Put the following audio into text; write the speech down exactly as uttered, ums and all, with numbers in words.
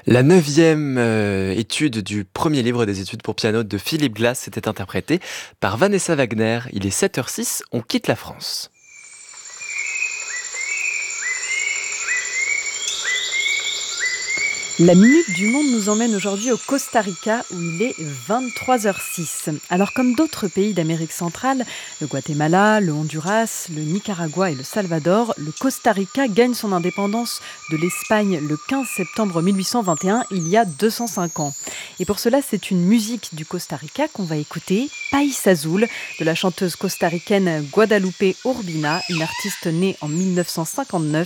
La neuvième euh, étude du premier livre des études pour piano de Philippe Glass était interprétée par Vanessa Wagner. Il est sept heures six, on quitte la France. La Minute du Monde nous emmène aujourd'hui au Costa Rica où il est vingt-trois heures six. Alors comme d'autres pays d'Amérique centrale, le Guatemala, le Honduras, le Nicaragua et le Salvador, le Costa Rica gagne son indépendance de l'Espagne le quinze septembre mille huit cent vingt et un, il y a deux cent cinq ans. Et pour cela, c'est une musique du Costa Rica qu'on va écouter, País Azul, de la chanteuse costaricaine Guadalupe Urbina, une artiste née en mille neuf cent cinquante-neuf